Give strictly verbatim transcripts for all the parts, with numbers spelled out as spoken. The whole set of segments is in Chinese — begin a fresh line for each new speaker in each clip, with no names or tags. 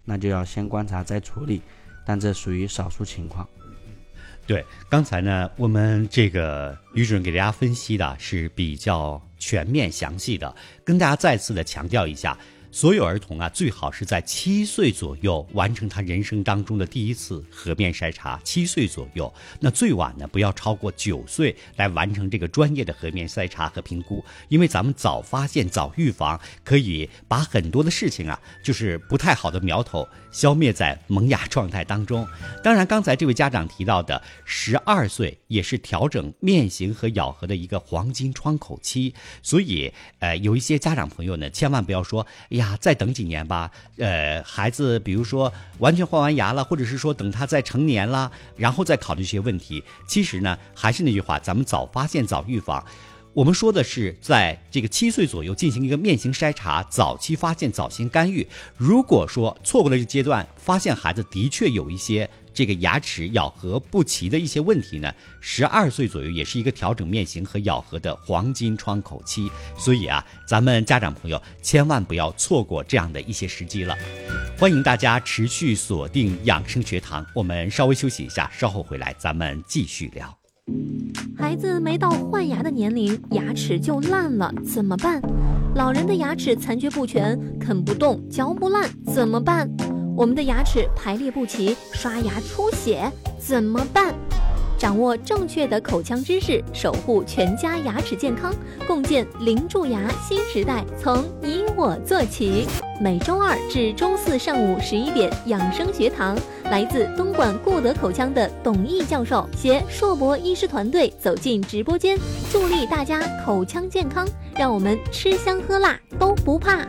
那就要先观察再处理，但这属于少数情况。
对，刚才呢，我们这个于主任给大家分析的是比较全面详细的，跟大家再次的强调一下，所有儿童啊，最好是在七岁左右完成他人生当中的第一次核面筛查。七岁左右，那最晚呢，不要超过九岁来完成这个专业的核面筛查和评估。因为咱们早发现、早预防，可以把很多的事情啊，就是不太好的苗头消灭在萌芽状态当中。当然，刚才这位家长提到的十二岁也是调整面型和咬合的一个黄金窗口期，所以呃，有一些家长朋友呢，千万不要说呀，再等几年吧，呃，孩子比如说完全换完牙了，或者是说等他再成年了，然后再考虑这些问题。其实呢，还是那句话，咱们早发现早预防。我们说的是在这个七岁左右进行一个面型筛查，早期发现早期干预。如果说错过了这个阶段，发现孩子的确有一些这个牙齿咬合不齐的一些问题呢，十二岁左右也是一个调整面型和咬合的黄金窗口期。所以啊，咱们家长朋友千万不要错过这样的一些时机了。欢迎大家持续锁定养生学堂，我们稍微休息一下，稍后回来咱们继续聊。
孩子没到换牙的年龄，牙齿就烂了，怎么办？老人的牙齿残缺不全，啃不动，嚼不烂，怎么办？我们的牙齿排列不齐，刷牙出血，怎么办？掌握正确的口腔知识，守护全家牙齿健康，共建零蛀牙新时代，从你我做起。每周二至周四上午十一点，养生学堂，来自东莞顾德口腔的董毅教授携硕博医师团队走进直播间，助力大家口腔健康，让我们吃香喝辣都不怕。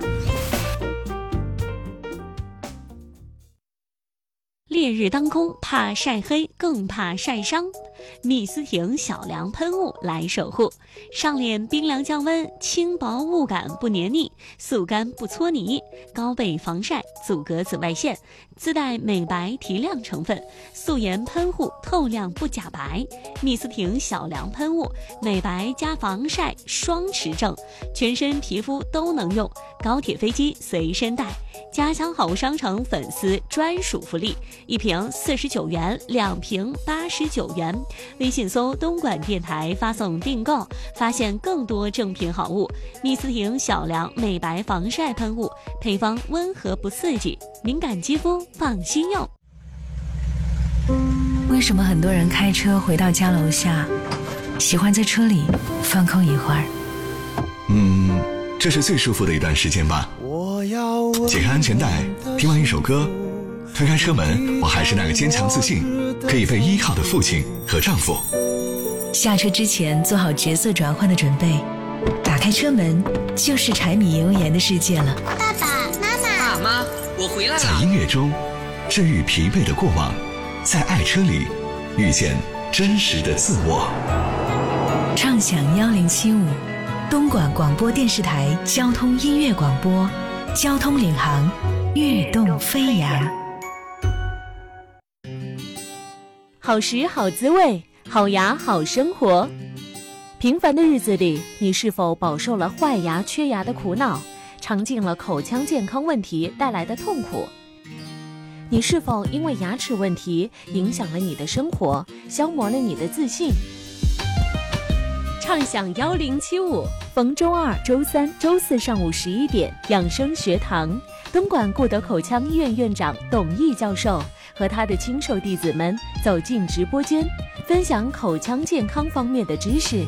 烈日当空，怕晒黑更怕晒伤。蜜丝婷小凉喷雾来守护，上脸冰凉降温，轻薄雾感不黏腻，速干不搓泥，高倍防晒，阻隔紫外线，自带美白提亮成分，素颜喷雾透亮不假白。蜜丝婷小凉喷雾，美白加防晒双持正，全身皮肤都能用，高铁飞机随身带。家乡好物商城粉丝专属福利，一瓶四十九元，两瓶八十九元。微信搜东莞电台发送订购，发现更多正品好物。蜜丝婷小凉美白防晒喷雾，配方温和不刺激，敏感肌肤放心用。
为什么很多人开车回到家楼下，喜欢在车里放空一会儿？
嗯，这是最舒服的一段时间吧。解开安全带，听完一首歌，推开车门，我还是那个坚强自信可以被依靠的父亲和丈夫。
下车之前做好角色转换的准备，打开车门就是柴米油盐的世界了。
爸爸妈妈，
爸妈，我回来了。
在音乐中治愈疲惫的过往，在爱车里遇见真实的自我。
畅享幺零七五，东莞广播电视台交通音乐广播，交通领航，跃动飞扬。
好食好滋味，好牙好生活。平凡的日子里，你是否饱受了坏牙缺牙的苦恼，尝尽了口腔健康问题带来的痛苦？你是否因为牙齿问题影响了你的生活，消磨了你的自信？畅享幺零七五，逢周二、周三、周四上午十一点，养生学堂，东莞顾德口腔医院院长董毅教授和他的亲授弟子们走进直播间，分享口腔健康方面的知识。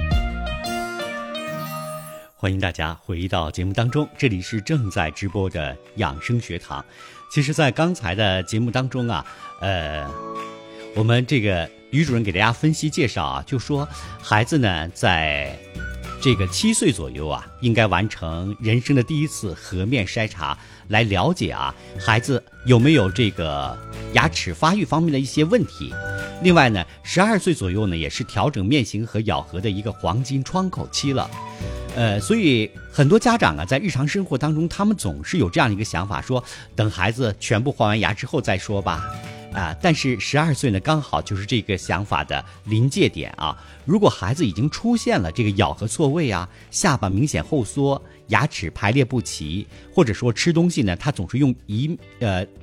欢迎大家回到节目当中，这里是正在直播的养生学堂。其实在刚才的节目当中啊，呃，我们这个于主任给大家分析介绍啊，就说孩子呢在这个七岁左右啊，应该完成人生的第一次颌面筛查，来了解啊孩子有没有这个牙齿发育方面的一些问题。另外呢，十二岁左右呢，也是调整面型和咬合的一个黄金窗口期了。呃，所以很多家长啊，在日常生活当中，他们总是有这样一个想法，说等孩子全部换完牙之后再说吧。啊，但是十二岁呢，刚好就是这个想法的临界点啊。如果孩子已经出现了这个咬合错位啊，下巴明显后缩，牙齿排列不齐，或者说吃东西呢，他总是用一呃